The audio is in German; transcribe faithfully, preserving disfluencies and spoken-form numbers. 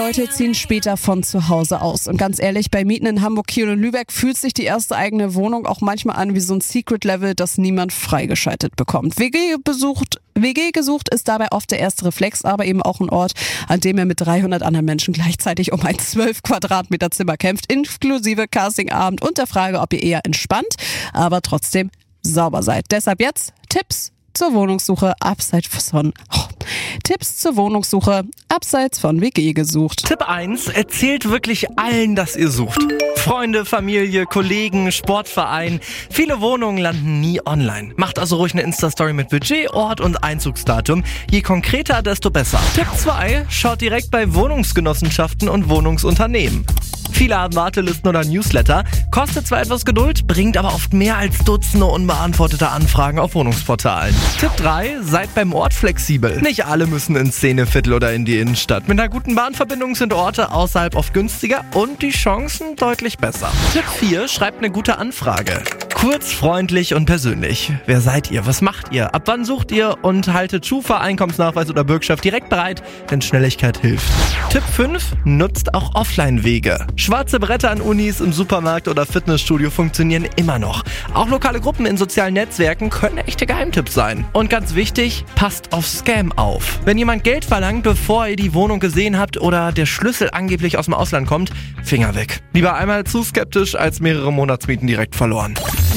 Leute ziehen später von zu Hause aus. Und ganz ehrlich, bei Mieten in Hamburg, Kiel und Lübeck fühlt sich die erste eigene Wohnung auch manchmal an wie so ein Secret-Level, das niemand freigeschaltet bekommt. W G besucht W G gesucht ist dabei oft der erste Reflex, aber eben auch ein Ort, an dem er mit dreihundert anderen Menschen gleichzeitig um ein zwölf Quadratmeter Zimmer kämpft, inklusive Castingabend und der Frage, ob ihr eher entspannt, aber trotzdem sauber seid. Deshalb jetzt Tipps zur Wohnungssuche abseits von oh, Tipps zur Wohnungssuche abseits von W G gesucht. Tipp eins, erzählt wirklich allen, dass ihr sucht. Freunde, Familie, Kollegen, Sportverein. Viele Wohnungen landen nie online. Macht also ruhig eine Insta-Story mit Budget, Ort und Einzugsdatum. Je konkreter, desto besser. Tipp zwei, schaut direkt bei Wohnungsgenossenschaften und Wohnungsunternehmen. Viele haben Wartelisten oder Newsletter, kostet zwar etwas Geduld, bringt aber oft mehr als Dutzende unbeantwortete Anfragen auf Wohnungsportalen. Tipp drei, seid beim Ort flexibel. Nicht alle müssen ins Szeneviertel oder in die Innenstadt. Mit einer guten Bahnverbindung sind Orte außerhalb oft günstiger und die Chancen deutlich besser. Tipp vier, schreibt eine gute Anfrage. Kurz, freundlich und persönlich. Wer seid ihr? Was macht ihr? Ab wann sucht ihr? Und haltet Schufa, Einkommensnachweis oder Bürgschaft direkt bereit, denn Schnelligkeit hilft. Tipp fünf, nutzt auch Offline-Wege. Schwarze Bretter an Unis, im Supermarkt oder Fitnessstudio funktionieren immer noch. Auch lokale Gruppen in sozialen Netzwerken können echte Geheimtipps sein. Und ganz wichtig, passt auf Scam auf. Wenn jemand Geld verlangt, bevor ihr die Wohnung gesehen habt oder der Schlüssel angeblich aus dem Ausland kommt, Finger weg. Lieber einmal zu skeptisch als mehrere Monatsmieten direkt verloren.